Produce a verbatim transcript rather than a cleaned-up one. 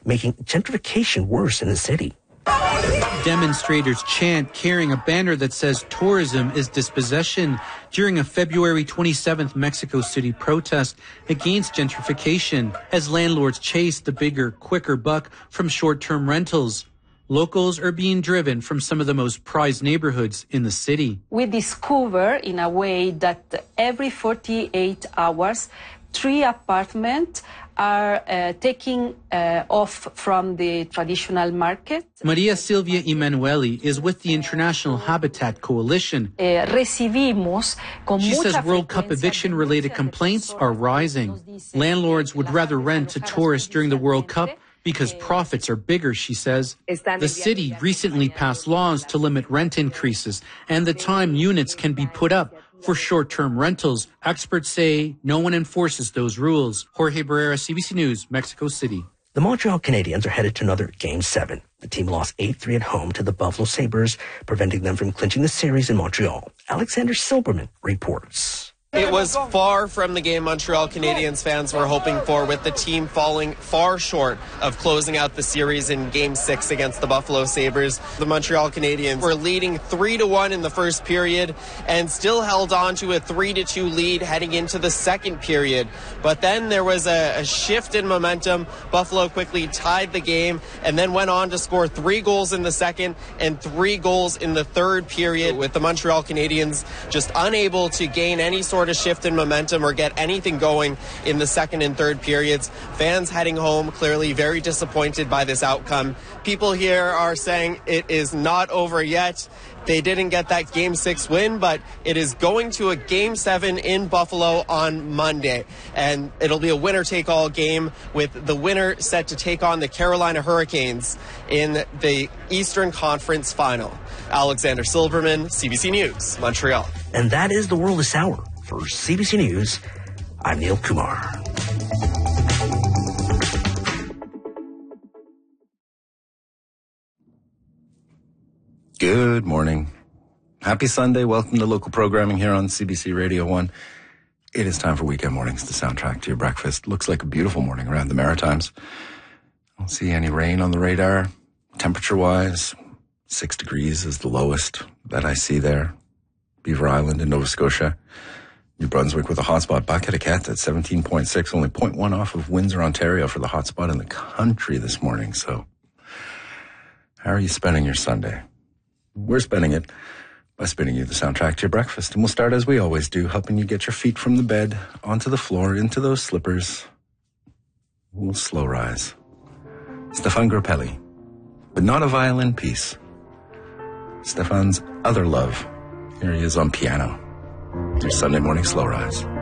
making gentrification worse in the city. Demonstrators chant, carrying a banner that says tourism is dispossession during a February twenty-seventh Mexico City protest against gentrification as landlords chase the bigger, quicker buck from short-term rentals. Locals are being driven from some of the most prized neighborhoods in the city. We discover in a way that every forty-eight hours, three apartments are uh, taking uh, off from the traditional market. Maria Silvia Emanueli is with the International Habitat Coalition. Uh, recibimos con she mucha says World Cup eviction-related complaints are rising. Landlords would rather rent to tourists during the World Cup because profits are bigger, she says. The city recently passed laws to limit rent increases and the time units can be put up for short-term rentals. Experts say no one enforces those rules. Jorge Barrera, C B C News, Mexico City. The Montreal Canadiens are headed to another Game seven. The team lost eight three at home to the Buffalo Sabres, preventing them from clinching the series in Montreal. Alexander Silberman reports. It was far from the game Montreal Canadiens fans were hoping for, with the team falling far short of closing out the series in Game six against the Buffalo Sabres. The Montreal Canadiens were leading three to one in the first period and still held on to a three to two lead heading into the second period. But then there was a, a shift in momentum. Buffalo quickly tied the game and then went on to score three goals in the second and three goals in the third period, with the Montreal Canadiens just unable to gain any sort of shift in momentum or get anything going in the second and third periods. Fans heading home clearly very disappointed by this outcome. People here are saying it is not over yet. They didn't get that Game six win, but it is going to a Game seven in Buffalo on Monday. And it'll be a winner-take-all game, with the winner set to take on the Carolina Hurricanes in the Eastern Conference Final. Alexander Silberman, C B C News, Montreal. And that is the world this hour. For C B C News, I'm Neil Kumar. Good morning. Happy Sunday. Welcome to local programming here on C B C Radio one. It is time for Weekend Mornings, the soundtrack to your breakfast. Looks like a beautiful morning around the Maritimes. I don't see any rain on the radar. Temperature-wise, six degrees is the lowest that I see there. Beaver Island in Nova Scotia. New Brunswick with a hotspot. Back at a cat at seventeen point six, only zero point one off of Windsor, Ontario for the hotspot in the country this morning. So how are you spending your Sunday? We're spending it by spinning you the soundtrack to your breakfast. And we'll start as we always do, helping you get your feet from the bed onto the floor, into those slippers. We'll slow rise. Stefan Grappelli, but not a violin piece. Stefan's other love. Here he is on piano. Your Sunday morning slow rise.